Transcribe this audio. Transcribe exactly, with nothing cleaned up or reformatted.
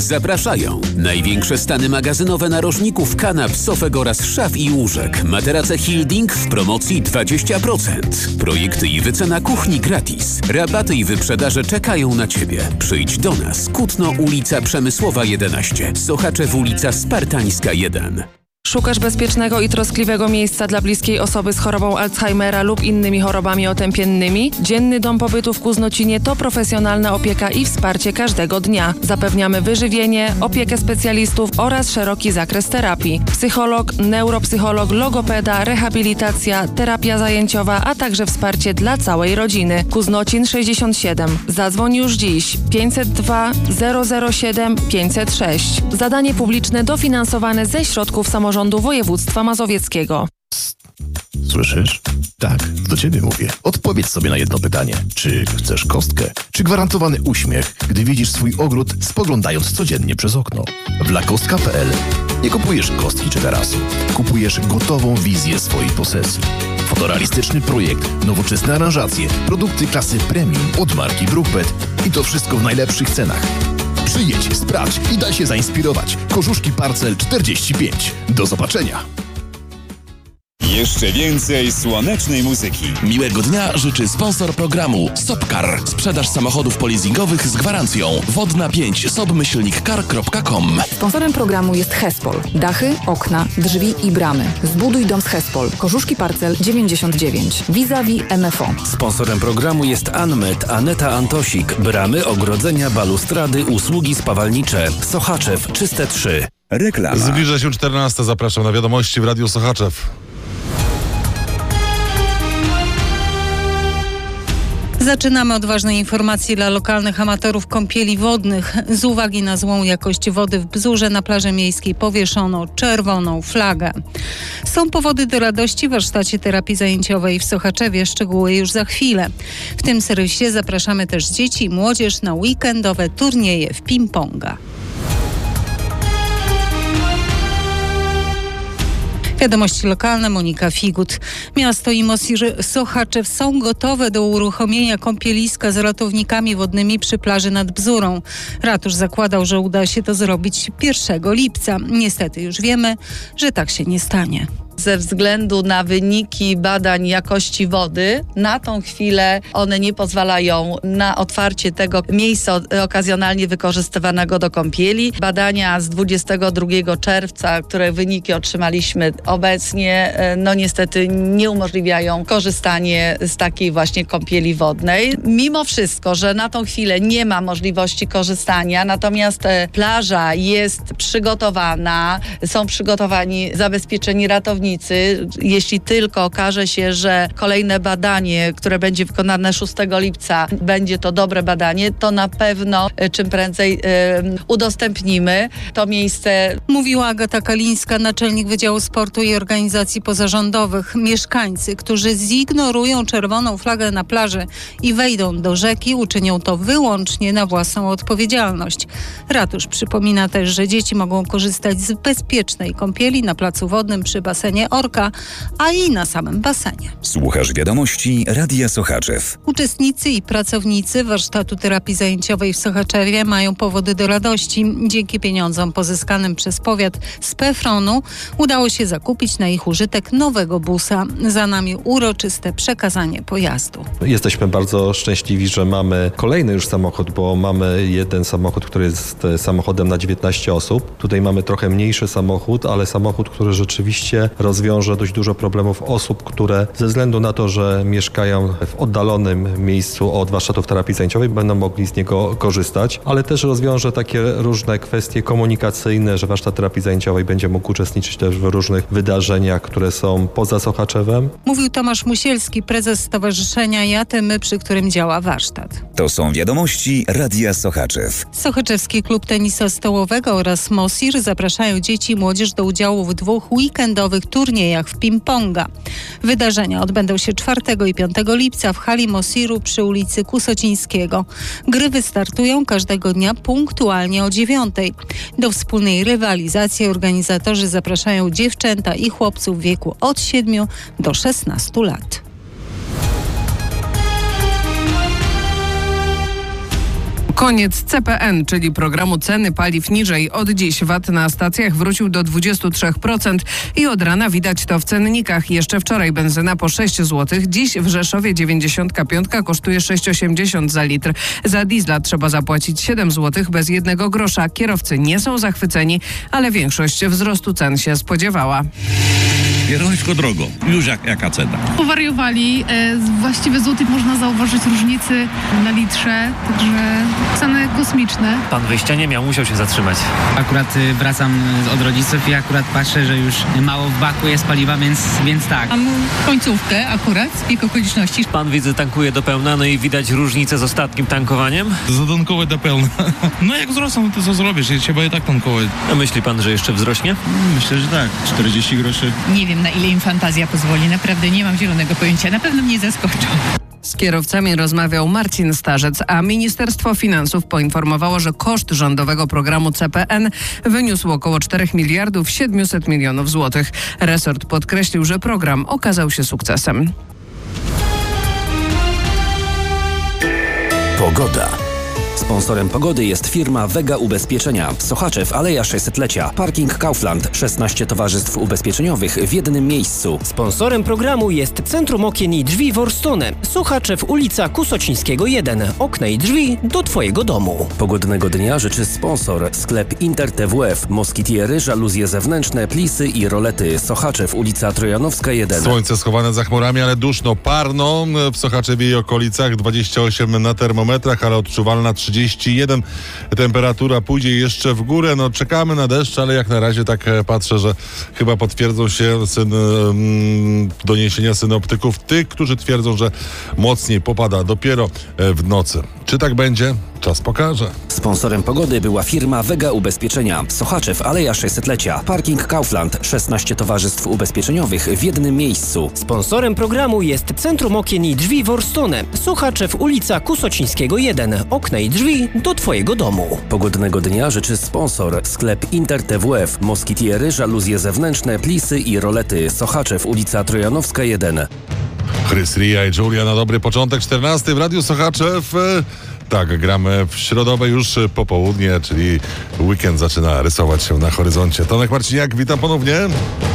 Zapraszają największe stany magazynowe narożników, kanap, sofek oraz szaf i łóżek. Materace Hilding w promocji dwadzieścia procent. Projekty i wycena kuchni gratis. Rabaty i wyprzedaże czekają na Ciebie. Przyjdź do nas. Kutno, ulica Przemysłowa jedenaście. Sochaczew, ulica Spartańska jeden. Szukasz bezpiecznego i troskliwego miejsca dla bliskiej osoby z chorobą Alzheimera lub innymi chorobami otępiennymi? Dzienny Dom Pobytu w Kuznocinie to profesjonalna opieka i wsparcie każdego dnia. Zapewniamy wyżywienie, opiekę specjalistów oraz szeroki zakres terapii. Psycholog, neuropsycholog, logopeda, rehabilitacja, terapia zajęciowa, a także wsparcie dla całej rodziny. Kuznocin sześćdziesiąt siedem. Zadzwoń już dziś pięćset dwa zero zero siedem pięćset sześć. Zadanie publiczne dofinansowane ze środków samorządu Rządu Województwa Mazowieckiego. Słyszysz? Tak, do ciebie mówię. Odpowiedz sobie na jedno pytanie. Czy chcesz kostkę? Czy gwarantowany uśmiech, gdy widzisz swój ogród, spoglądając codziennie przez okno? W lakostka kropka pe el nie kupujesz kostki czy tarasu. Kupujesz gotową wizję swojej posesji. Fotorealistyczny projekt, nowoczesne aranżacje, produkty klasy premium od marki Brookbet i to wszystko w najlepszych cenach. Przyjedź, sprawdź i daj się zainspirować. Korzuszki Parcel czterdzieści pięć. Do zobaczenia. Jeszcze więcej słonecznej muzyki. Miłego dnia życzy sponsor programu Sopcar. Sprzedaż samochodów polizingowych z gwarancją. Wodna pięć sobmyślnik car kropka com. Sponsorem programu jest Hespol. Dachy, okna, drzwi i bramy. Zbuduj dom z Hespol. Korzuszki Parcel dziewięćdziesiąt dziewięć. Vis-a-vis M F O. Sponsorem programu jest Anmet, Aneta Antosik. Bramy, ogrodzenia, balustrady, usługi spawalnicze. Sochaczew Czyste trzy. Reklama. Zbliża się czternasta. Zapraszam na wiadomości w Radiu Sochaczew. Zaczynamy od ważnej informacji dla lokalnych amatorów kąpieli wodnych. Z uwagi na złą jakość wody w Bzurze na plaży miejskiej powieszono czerwoną flagę. Są powody do radości w warsztacie terapii zajęciowej w Sochaczewie. Szczegóły już za chwilę. W tym serwisie zapraszamy też dzieci i młodzież na weekendowe turnieje w ping-ponga. Wiadomości lokalne, Monika Figut. Miasto i Mosir Sochaczew są gotowe do uruchomienia kąpieliska z ratownikami wodnymi przy plaży nad Bzurą. Ratusz zakładał, że uda się to zrobić pierwszego lipca. Niestety już wiemy, że tak się nie stanie. Ze względu na wyniki badań jakości wody, na tą chwilę one nie pozwalają na otwarcie tego miejsca okazjonalnie wykorzystywanego do kąpieli. Badania z dwudziestego drugiego czerwca, które wyniki otrzymaliśmy obecnie, no niestety nie umożliwiają korzystanie z takiej właśnie kąpieli wodnej. Mimo wszystko, że na tą chwilę nie ma możliwości korzystania, natomiast plaża jest przygotowana, są przygotowani zabezpieczeni ratownicy. Jeśli tylko okaże się, że kolejne badanie, które będzie wykonane szóstego lipca, będzie to dobre badanie, to na pewno czym prędzej yy, udostępnimy to miejsce. Mówiła Agata Kalińska, naczelnik Wydziału Sportu i Organizacji Pozarządowych. Mieszkańcy, którzy zignorują czerwoną flagę na plaży i wejdą do rzeki, uczynią to wyłącznie na własną odpowiedzialność. Ratusz przypomina też, że dzieci mogą korzystać z bezpiecznej kąpieli na placu wodnym przy basenie Orka, a i na samym basenie. Słuchasz wiadomości Radia Sochaczew. Uczestnicy i pracownicy warsztatu terapii zajęciowej w Sochaczewie mają powody do radości. Dzięki pieniądzom pozyskanym przez powiat z Pefronu udało się zakupić na ich użytek nowego busa. Za nami uroczyste przekazanie pojazdu. Jesteśmy bardzo szczęśliwi, że mamy kolejny już samochód, bo mamy jeden samochód, który jest samochodem na dziewiętnaście osób. Tutaj mamy trochę mniejszy samochód, ale samochód, który rzeczywiście rozwiąże dość dużo problemów osób, które ze względu na to, że mieszkają w oddalonym miejscu od warsztatów terapii zajęciowej, będą mogli z niego korzystać, ale też rozwiąże takie różne kwestie komunikacyjne, że warsztat terapii zajęciowej będzie mógł uczestniczyć też w różnych wydarzeniach, które są poza Sochaczewem. Mówił Tomasz Musielski, prezes Stowarzyszenia Ja Ty My, przy którym działa warsztat. To są wiadomości Radia Sochaczew. Sochaczewski Klub Tenisa Stołowego oraz Mosir zapraszają dzieci i młodzież do udziału w dwóch weekendowych turniejach w ping-ponga. Wydarzenia odbędą się czwartego i piątego lipca w hali Mosiru przy ulicy Kusocińskiego. Gry wystartują każdego dnia punktualnie o dziewiątej. Do wspólnej rywalizacji organizatorzy zapraszają dziewczęta i chłopców w wieku od siedmiu do szesnastu lat. Koniec C P N, czyli programu ceny paliw niżej. Od dziś V A T na stacjach wrócił do dwadzieścia trzy procent i od rana widać to w cennikach. Jeszcze wczoraj benzyna po sześć złotych, dziś w Rzeszowie dziewięćdziesiąt pięć kosztuje sześć osiemdziesiąt za litr. Za diesla trzeba zapłacić siedem złotych bez jednego grosza. Kierowcy nie są zachwyceni, ale większość wzrostu cen się spodziewała. Kieruńsko drogo. Już jak, jaka cena? Powariowali. E, właściwie złotych można zauważyć różnicy na litrze, także ceny kosmiczne. Pan wyjścia nie miał, musiał się zatrzymać. Akurat y, wracam od rodziców i akurat patrzę, że już mało w baku jest paliwa, więc, więc tak. Mam końcówkę akurat z piek okoliczności. Pan widzę tankuje do pełna, no i widać różnicę z ostatnim tankowaniem? Zatankować do pełna. No jak wzrosną, to co zrobisz? Trzeba i tak tankować. A myśli pan, że jeszcze wzrośnie? Myślę, że tak. czterdzieści groszy. Nie wiem, na ile im fantazja pozwoli. Naprawdę nie mam zielonego pojęcia. Na pewno mnie zaskoczą. Z kierowcami rozmawiał Marcin Starzec, a Ministerstwo Finansów poinformowało, że koszt rządowego programu C P N wyniósł około cztery miliardów siedemset milionów złotych. Resort podkreślił, że program okazał się sukcesem. Pogoda. Sponsorem pogody jest firma Vega Ubezpieczenia. Sochaczew, Aleja sześćsetlecia. Parking Kaufland. szesnaście towarzystw ubezpieczeniowych w jednym miejscu. Sponsorem programu jest Centrum Okien i Drzwi Worstone. Sochaczew, ulica Kusocińskiego jeden. Okna i drzwi do Twojego domu. Pogodnego dnia życzy sponsor. Sklep Inter T W F. Moskitiery, żaluzje zewnętrzne, plisy i rolety. Sochaczew, ulica Trojanowska jeden. Słońce schowane za chmurami, ale duszno, parno. W Sochaczewie i okolicach dwadzieścia osiem na termometrach, ale odczuwalna trzydzieści jeden. Temperatura pójdzie jeszcze w górę. No czekamy na deszcz, ale jak na razie tak patrzę, że chyba potwierdzą się syn, mm, doniesienia synoptyków, tych, którzy twierdzą, że mocniej popada dopiero w nocy. Czy tak będzie? Czas pokaże. Sponsorem pogody była firma Vega Ubezpieczenia. Sochaczew, Aleja sześćsetlecia. Parking Kaufland. szesnaście towarzystw ubezpieczeniowych w jednym miejscu. Sponsorem programu jest Centrum Okien i Drzwi Worstone. Sochaczew, ulica Kusocińskiego jeden. Okna i drzwi do Twojego domu. Pogodnego dnia życzy sponsor. Sklep Inter T W F. Moskitiery, żaluzje zewnętrzne, plisy i rolety. Sochaczew, ulica Trojanowska jeden. Chris Ria i Julia na dobry początek. czternasty w Radiu Sochaczew. Tak, gramy w środowe już popołudnie, czyli weekend zaczyna rysować się na horyzoncie. Tomek Marciniak, witam ponownie.